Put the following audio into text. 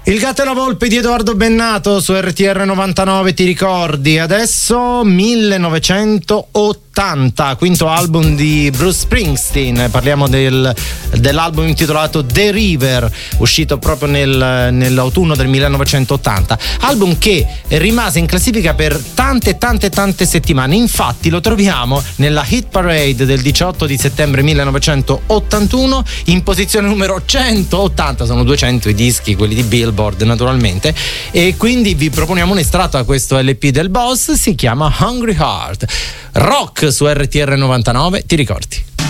Il gatto e la volpe di Edoardo Bennato su RTR 99, ti ricordi? Adesso 1980, quinto album di Bruce Springsteen. Parliamo dell'album intitolato The River, uscito proprio nell'autunno del 1980. Album che rimase in classifica per tante settimane. Infatti lo troviamo nella hit parade del 18 di settembre 1981 in posizione numero 180. Sono 200 i dischi, quelli di Billboard naturalmente, e quindi vi proponiamo un estratto a questo LP del boss, si chiama Hungry Heart. Rock su RTR 99, ti ricordi?